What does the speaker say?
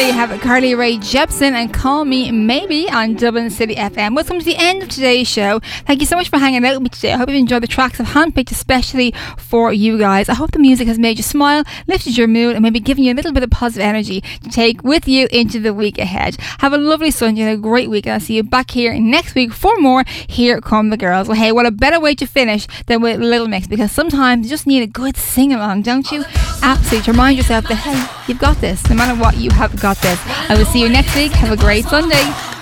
you have Carly Rae Jepsen and Call Me Maybe on Dublin City FM. Well, it's come to the end of today's show. Thank you so much for hanging out with me today. I hope you enjoyed the tracks I've handpicked especially for you guys. I hope the music has made you smile, lifted your mood, and maybe given you a little bit of positive energy to take with you into the week ahead. Have a lovely Sunday and a great week, and I'll see you back here next week for more Here Come the Girls. Well, hey, what a better way to finish than with Little Mix, because sometimes you just need a good sing-along, don't you? Absolutely, to remind yourself that, hey, you've got this. No matter what, you have got this. I will see you next week. Have a great Sunday.